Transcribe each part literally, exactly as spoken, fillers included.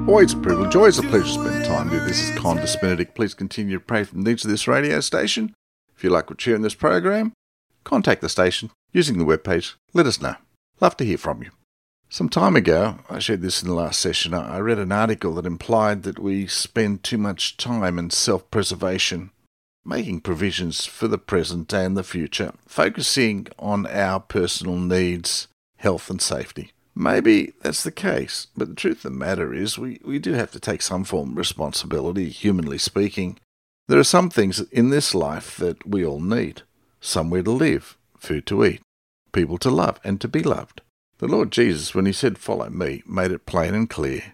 Always a privilege, always a pleasure to spend time with you. This is Con Benedict. Please continue to pray for the needs of this radio station. If you like what you hear in this program, contact the station using the webpage. Let us know. Love to hear from you. Some time ago, I shared this in the last session, I read an article that implied that we spend too much time in self-preservation, making provisions for the present and the future, focusing on our personal needs, health and safety. Maybe that's the case, but the truth of the matter is we, we do have to take some form of responsibility, humanly speaking. There are some things in this life that we all need. Somewhere to live, food to eat, people to love and to be loved. The Lord Jesus, when he said, "Follow me," made it plain and clear.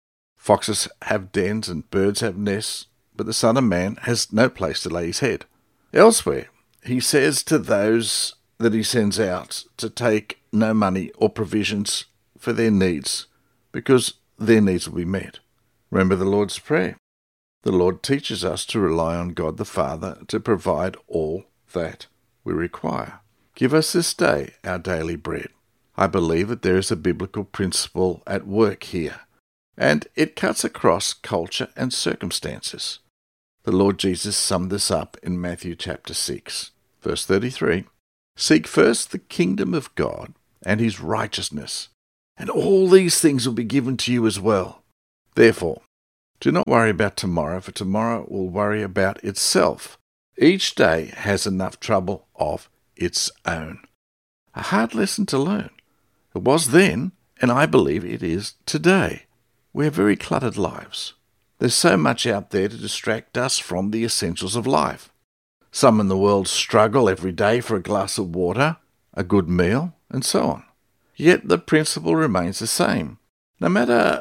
Foxes have dens and birds have nests, but the Son of Man has no place to lay his head. Elsewhere, he says to those that he sends out to take no money or provisions for their needs, because their needs will be met. Remember the Lord's Prayer. The Lord teaches us to rely on God the Father to provide all that we require. Give us this day our daily bread. I believe that there is a biblical principle at work here, and it cuts across culture and circumstances. The Lord Jesus summed this up in Matthew chapter six, verse thirty-three. Seek first the kingdom of God and his righteousness, and all these things will be given to you as well. Therefore, do not worry about tomorrow, for tomorrow will worry about itself. Each day has enough trouble of its own. A hard lesson to learn. It was then, and I believe it is today. We have very cluttered lives. There's so much out there to distract us from the essentials of life. Some in the world struggle every day for a glass of water, a good meal, and so on. Yet the principle remains the same. No matter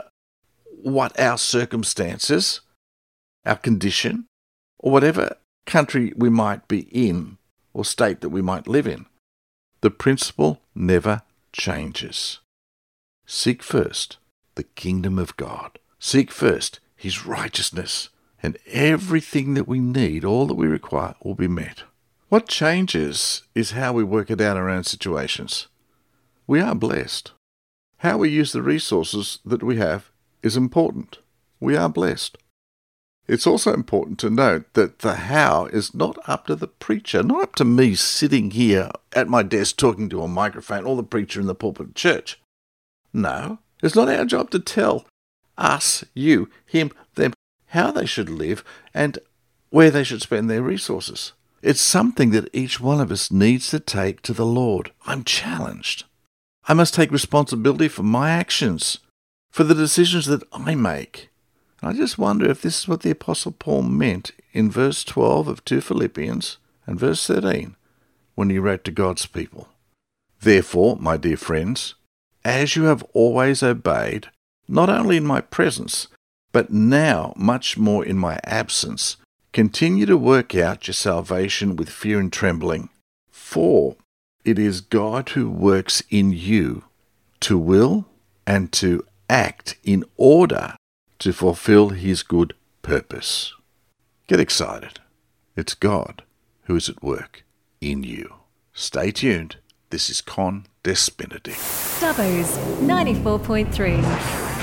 what our circumstances, our condition, or whatever country we might be in or state that we might live in, the principle never changes. Seek first the kingdom of God. Seek first his righteousness, and everything that we need, all that we require, will be met. What changes is how we work it out in our own situations. We are blessed. How we use the resources that we have is important. We are blessed. It's also important to note that the how is not up to the preacher, not up to me sitting here at my desk talking to a microphone or the preacher in the pulpit of church. No, it's not our job to tell us, you, him, them, how they should live and where they should spend their resources. It's something that each one of us needs to take to the Lord. I'm challenged. I must take responsibility for my actions, for the decisions that I make. I just wonder if this is what the Apostle Paul meant in verse twelve of two Philippians and verse thirteen when he wrote to God's people. Therefore, my dear friends, as you have always obeyed, not only in my presence, but now much more in my absence, continue to work out your salvation with fear and trembling. For it is God who works in you to will and to act in order to fulfill his good purpose. Get excited. It's God who is at work in you. Stay tuned. This is Con Benedict. Dubbo's ninety-four point three.